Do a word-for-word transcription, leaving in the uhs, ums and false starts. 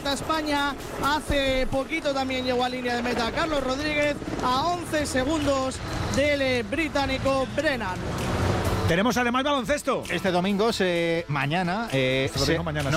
meta España. Hace poquito también llegó a línea de meta Carlos Rodríguez a once segundos del británico Brennan. Tenemos además baloncesto. Este domingo, se, mañana, eh, Este domingo, se, mañana,